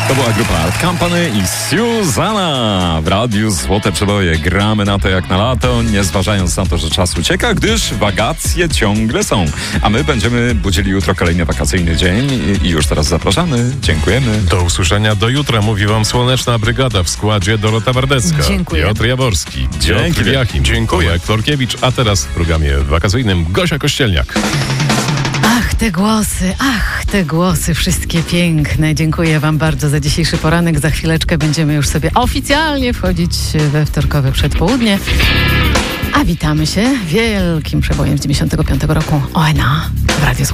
To była grupa Art Company i Susanna w Radiu Złote Przeboje. Gramy na to jak na lato, nie zważając na to, że czas ucieka, gdyż wakacje ciągle są. A my będziemy budzili jutro kolejny wakacyjny dzień i już teraz zapraszamy. Dziękujemy. Do usłyszenia do jutra, mówi wam Słoneczna Brygada w składzie Dorota Wardecka, Dziękuję. Piotr Jaworski, Dzięki. Piotr Jachim, Tomek Florkiewicz, a teraz w programie wakacyjnym Gosia Kościelniak. Ach, te głosy, wszystkie piękne. Dziękuję wam bardzo za dzisiejszy poranek. Za chwileczkę będziemy już sobie oficjalnie wchodzić we wtorkowe przedpołudnie. A witamy się wielkim przebojem z 95 roku. ONA w Radiu Złote.